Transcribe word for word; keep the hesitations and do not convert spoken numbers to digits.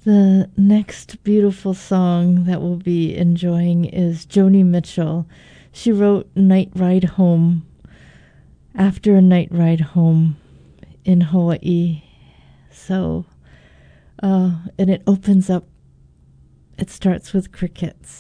The next beautiful song that we'll be enjoying is Joni Mitchell. She wrote Night Ride Home after a night ride home in Hawaii. So, uh, and it opens up, it starts with crickets.